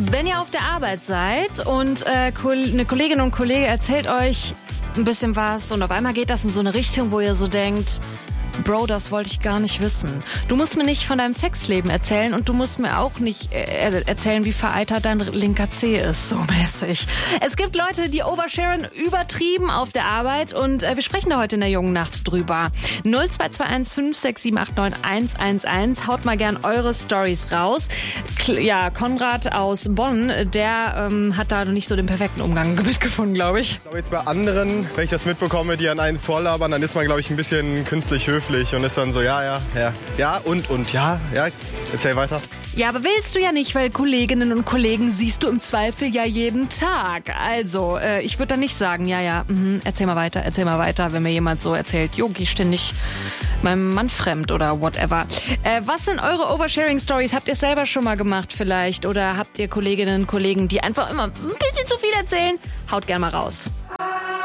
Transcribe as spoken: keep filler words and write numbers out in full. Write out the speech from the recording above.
Wenn ihr auf der Arbeit seid und äh, eine Kollegin und Kollege erzählt euch ein bisschen was und auf einmal geht das in so eine Richtung, wo ihr so denkt, Bro, das wollte ich gar nicht wissen. Du musst mir nicht von deinem Sexleben erzählen und du musst mir auch nicht äh, erzählen, wie vereitert dein linker Zeh ist. So mäßig. Es gibt Leute, die oversharen übertrieben auf der Arbeit und äh, wir sprechen da heute in der jungen Nacht drüber. null zwei zwei eins fünf sechs sieben acht neun eins eins eins. Haut mal gern eure Storys raus. K- ja, Konrad aus Bonn, der ähm, hat da noch nicht so den perfekten Umgang mitgefunden, glaube ich. Ich glaube jetzt bei anderen, wenn ich das mitbekomme, die an einen vorlabern, dann ist man, glaube ich, ein bisschen künstlich höflich und ist dann so, ja, ja, ja, ja und, und, ja, ja, erzähl weiter. Ja, aber willst du ja nicht, weil Kolleginnen und Kollegen siehst du im Zweifel ja jeden Tag. Also, äh, ich würde dann nicht sagen, ja, ja, mh, erzähl mal weiter, erzähl mal weiter, wenn mir jemand so erzählt, jo, geh ständig meinem Mann fremd oder whatever. Äh, was sind eure Oversharing-Stories? Habt ihr es selber schon mal gemacht vielleicht? Oder habt ihr Kolleginnen und Kollegen, die einfach immer ein bisschen zu viel erzählen? Haut gerne mal raus.